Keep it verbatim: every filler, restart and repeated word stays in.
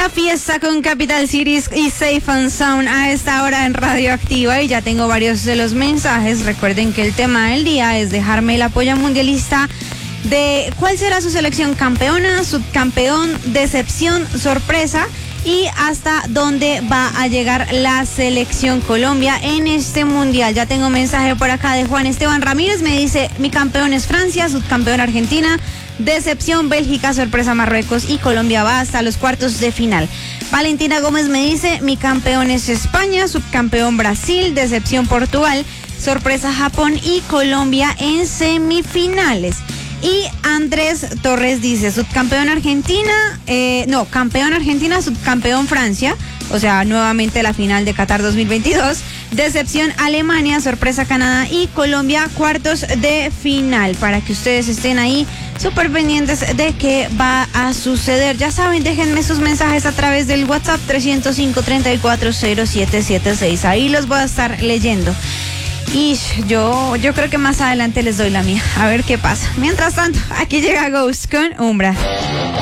La fiesta con Capital Cities y Safe and Sound a esta hora en Radioactiva, y ya tengo varios de los mensajes. Recuerden que el tema del día es dejarme el apoyo mundialista de cuál será su selección: campeona, subcampeón, decepción, sorpresa, y hasta dónde va a llegar la selección Colombia en este mundial. Ya tengo mensaje por acá de Juan Esteban Ramírez, me dice: mi campeón es Francia, subcampeón Argentina, decepción Bélgica, sorpresa Marruecos, y Colombia va hasta los cuartos de final. Valentina Gómez me dice: mi campeón es España, subcampeón Brasil, decepción Portugal, sorpresa Japón y Colombia en semifinales. Y Andrés Torres dice: subcampeón Argentina, eh, no, campeón Argentina, subcampeón Francia, o sea, nuevamente la final de Qatar dos mil veintidós, decepción Alemania, sorpresa Canadá y Colombia cuartos de final, para que ustedes estén ahí súper pendientes de qué va a suceder. Ya saben, déjenme sus mensajes a través del WhatsApp tres cero cinco, tres cuatro cero siete siete seis, ahí los voy a estar leyendo. Y yo, yo creo que más adelante les doy la mía, a ver qué pasa. Mientras tanto, aquí llega Ghost con Umbra.